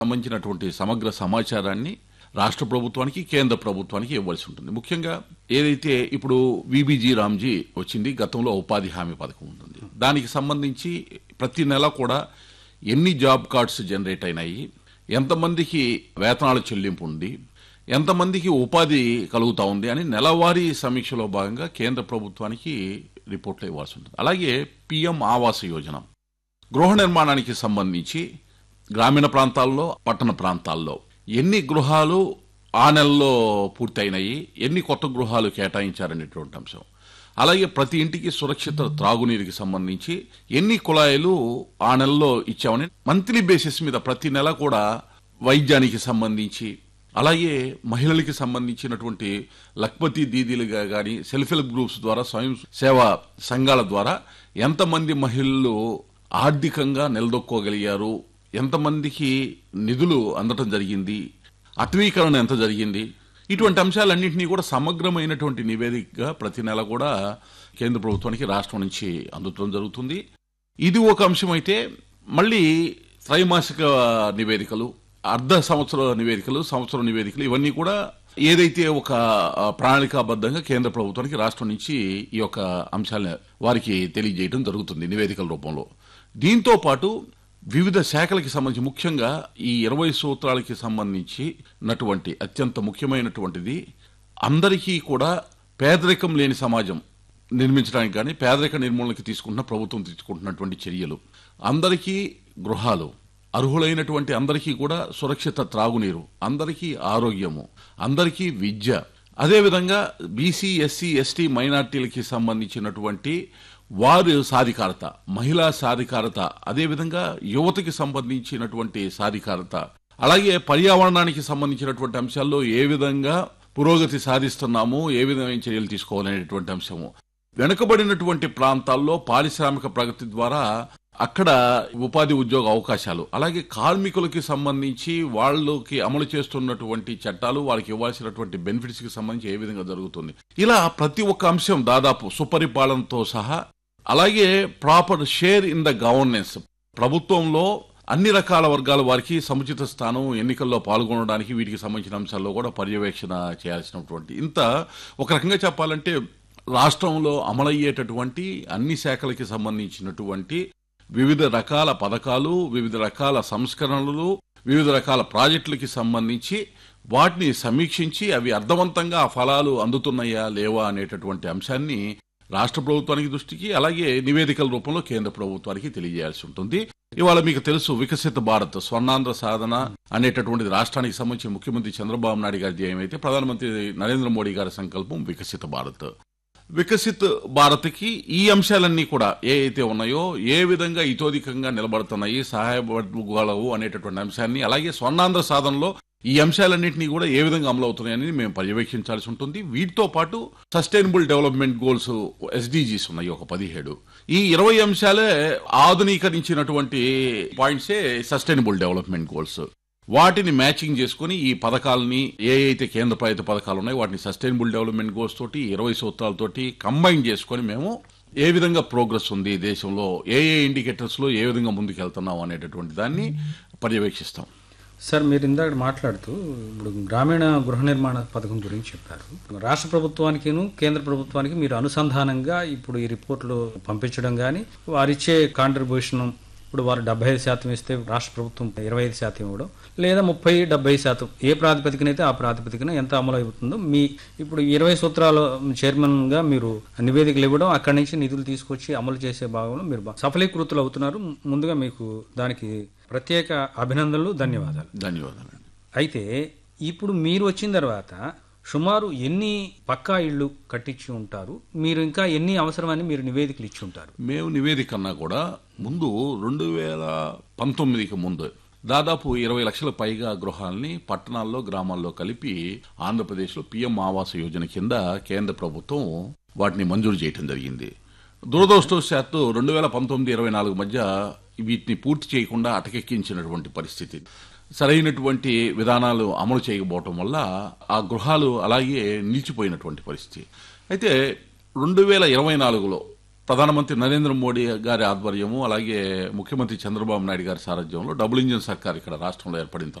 సంబంధించినటువంటి సమగ్ర సమాచారాన్ని రాష్ట్ర ప్రభుత్వానికి కేంద్ర ప్రభుత్వానికి ఇవ్వాల్సి ఉంటుంది. ముఖ్యంగా ఏదైతే ఇప్పుడు విబిజీ రామ్జీ వచ్చింది, గతంలో ఉపాధి హామీ పథకం ఉంటుంది. దానికి సంబంధించి ప్రతి నెల కూడా ఎన్ని జాబ్ కార్డ్స్ జనరేట్ అయినాయి, ఎంతమందికి వేతనాల చెల్లింపు ఉంది, ఎంతమందికి ఉపాధి కలుగుతా ఉంది అని నెలవారీ సమీక్షలో భాగంగా కేంద్ర ప్రభుత్వానికి రిపోర్ట్లు ఇవ్వాల్సి ఉంటుంది. అలాగే పిఎం ఆవాస్ యోజన గృహ నిర్మాణానికి సంబంధించి గ్రామీణ ప్రాంతాల్లో, పట్టణ ప్రాంతాల్లో ఎన్ని గృహాలు ఆ నెలలో పూర్తయినాయి, ఎన్ని కొత్త గృహాలు కేటాయించారనేటువంటి అంశం. అలాగే ప్రతి ఇంటికి సురక్షిత త్రాగునీరుకి సంబంధించి ఎన్ని కుళాయిలు ఆ నెలలో ఇచ్చామని మంత్లీ బేసిస్ మీద ప్రతి నెల కూడా వైద్యానికి సంబంధించి, అలాగే మహిళలకి సంబంధించినటువంటి లక్పతి దీదీలుగా కానీ సెల్ఫ్ హెల్ప్ గ్రూప్స్ ద్వారా, స్వయం సేవా సంఘాల ద్వారా ఎంతమంది మహిళలు ఆర్థికంగా నిలదొక్కోగలిగారు, ఎంతమందికి నిధులు అందటం జరిగింది, అటవీకరణ ఎంత జరిగింది, ఇటువంటి అంశాలన్నింటినీ కూడా సమగ్రమైనటువంటి నివేదికగా ప్రతి నెల కూడా కేంద్ర ప్రభుత్వానికి రాష్ట్రం నుంచి అందటం జరుగుతుంది. ఇది ఒక అంశం అయితే, మళ్ళీ త్రైమాసిక నివేదికలు, అర్ధ సంవత్సర నివేదికలు, సంవత్సర నివేదికలు ఇవన్నీ కూడా ఏదైతే ఒక ప్రణాళికాబద్ధంగా కేంద్ర ప్రభుత్వానికి రాష్ట్రం నుంచి ఈ యొక్క అంశాలను వారికి తెలియజేయడం జరుగుతుంది నివేదికల రూపంలో. దీంతో పాటు వివిధ శాఖలకి సంబంధించి, ముఖ్యంగా ఈ 20 సూత్రాలకి సంబంధించినటువంటి అత్యంత ముఖ్యమైనటువంటిది అందరికీ కూడా పేదరికం లేని సమాజం నిర్మించడానికి కానీ పేదరిక నిర్మూలనకి ప్రభుత్వం తీసుకుంటున్నటువంటి చర్యలు, అందరికీ గృహాలు, అర్హులైనటువంటి అందరికీ కూడా సురక్షిత త్రాగునీరు, అందరికీ ఆరోగ్యము, అందరికీ విద్య, అదేవిధంగా బీసీ, ఎస్సీ, ఎస్టీ మైనార్టీలకి సంబంధించినటువంటి వారి సాధికారత, మహిళా సాధికారత, అదేవిధంగా యువతకి సంబంధించినటువంటి సాధికారత, అలాగే పర్యావరణానికి సంబంధించినటువంటి అంశాల్లో ఏ విధంగా పురోగతి సాధిస్తున్నాము, ఏ విధమైన చర్యలు తీసుకోవాలనేటువంటి అంశము. వెనుకబడినటువంటి ప్రాంతాల్లో పారిశ్రామిక ప్రగతి ద్వారా అక్కడ ఉపాధి ఉద్యోగ అవకాశాలు, అలాగే కార్మికులకి సంబంధించి వాళ్ళకి అమలు చేస్తున్నటువంటి చట్టాలు, వాళ్ళకి ఇవ్వాల్సినటువంటి బెనిఫిట్స్ కి సంబంధించి ఏ విధంగా జరుగుతుంది, ఇలా ప్రతి ఒక్క అంశం దాదాపు సుపరిపాలనతో సహా, అలాగే proper share in the governance, ప్రభుత్వంలో అన్ని రకాల వర్గాల వారికి సముచిత స్థానం, ఎన్నికల్లో పాల్గొనడానికి వీటికి సంబంధించిన అంశాల్లో కూడా పర్యవేక్షణ చేయాల్సినటువంటి, ఇంత ఒక రకంగా చెప్పాలంటే రాష్ట్రంలో అమలయ్యేటటువంటి అన్ని శాఖలకి సంబంధించినటువంటి వివిధ రకాల పథకాలు, వివిధ రకాల సంస్కరణలు, వివిధ రకాల ప్రాజెక్టులకి సంబంధించి వాటిని సమీక్షించి అవి అర్థవంతంగా ఆ ఫలాలు అందుతున్నాయా లేవా అనేటటువంటి అంశాన్ని రాష్ట్ర ప్రభుత్వానికి దృష్టికి, అలాగే నివేదికల రూపంలో కేంద్ర ప్రభుత్వానికి తెలియజేయాల్సి ఉంటుంది. ఇవాళ మీకు తెలుసు, వికసిత భారత్, స్వర్ణాంధ్ర సాధన అనేటటువంటిది రాష్ట్రానికి సంబంధించి ముఖ్యమంత్రి చంద్రబాబు నాయుడు గారి ధ్యేయం అయితే, ప్రధానమంత్రి నరేంద్ర మోడీ గారి సంకల్పం వికసిత భారత్. వికసిత్ భారత్కి ఈ అంశాలన్నీ కూడా ఏ అయితే ఉన్నాయో, ఏ విధంగా ఇతోధికంగా నిలబడుతున్నాయి, సహాయపడగలవు అనేటటువంటి అంశాన్ని, అలాగే స్వర్ణాంధ్ర సాధనలో ఈ అంశాలన్నింటినీ కూడా ఏ విధంగా అమలు అవుతున్నాయని మేము పర్యవేక్షించాల్సి ఉంటుంది. వీటితో పాటు సస్టైనబుల్ డెవలప్మెంట్ గోల్స్, ఎస్డీజీస్ ఉన్నాయి ఒక 17. ఈ 20 అంశాలే ఆధునీకరించినటువంటి పాయింట్సే సస్టైనబుల్ డెవలప్మెంట్ గోల్స్. వాటిని మ్యాచింగ్ చేసుకుని ఈ పథకాలని, ఏ అయితే కేంద్ర ప్రభుత్వ పథకాలు ఉన్నాయో వాటిని సస్టైనబుల్ డెవలప్మెంట్ గోల్స్ తోటి 20 సూత్రాలతోటి కంబైన్ చేసుకుని మేము ఏ విధంగా ప్రోగ్రెస్ ఉంది దేశంలో, ఏ ఇండికేటర్స్ లో ఏ విధంగా ముందుకెళ్తున్నాం అనేటటువంటి దాన్ని పర్యవేక్షిస్తాం. సార్, మీరు ఇందాక మాట్లాడుతూ ఇప్పుడు గ్రామీణ గృహ నిర్మాణ పథకం గురించి చెప్పారు. రాష్ట్ర ప్రభుత్వానికి కేంద్ర ప్రభుత్వానికి మీరు అనుసంధానంగా ఇప్పుడు ఈ రిపోర్ట్లు పంపించడం కానీ, వారిచ్చే కాంట్రిబ్యూషన్, ఇప్పుడు వారు 75% ఇస్తే రాష్ట్ర ప్రభుత్వం 25% ఇవ్వడం, లేదా 30-70% ఏ ప్రాతిపదికనైతే ఆ ప్రాతిపదికన ఎంత అమలు అవుతుందో, మీ ఇప్పుడు 20 సూత్రాల చైర్మన్గా మీరు నివేదికలు ఇవ్వడం, అక్కడి నుంచి నిధులు తీసుకొచ్చి అమలు చేసే భాగంలో మీరు సఫలీకృతులు అవుతున్నారు. ముందుగా మీకు దానికి ప్రత్యేక అభినందనలు, ధన్యవాదాలు. ధన్యవాదాలు. అయితే ఇప్పుడు మీరు వచ్చిన తర్వాత సుమారు ఎన్ని పక్కా ఇళ్లు కట్టించి ఉంటారు, మీరు ఇంకా ఎన్ని అవసరమని మీరు నివేదికలు ఇచ్చి ఉంటారు? మేము నివేదిక అన్నా కూడా ముందు 2019కి ముందు దాదాపు 20 లక్షల పైగా గృహాలని పట్టణాల్లో, గ్రామాల్లో కలిపి ఆంధ్రప్రదేశ్లో పిఎం ఆవాస్ యోజన కింద కేంద్ర ప్రభుత్వం వాటిని మంజూరు చేయడం జరిగింది. దురదృష్టవశాత్తు 2019-24 మధ్య వీటిని పూర్తి చేయకుండా అటకెక్కించినటువంటి పరిస్థితి, సరైనటువంటి విధానాలు అమలు చేయకపోవటం వల్ల ఆ గృహాలు అలాగే నిలిచిపోయినటువంటి పరిస్థితి. అయితే 2024లో ప్రధానమంత్రి నరేంద్ర మోడీ గారి ఆధ్వర్యము అలాగే ముఖ్యమంత్రి చంద్రబాబు నాయుడు గారి సారథ్యంలో డబుల్ ఇంజిన్ సర్కార్ ఇక్కడ రాష్ట్రంలో ఏర్పడిన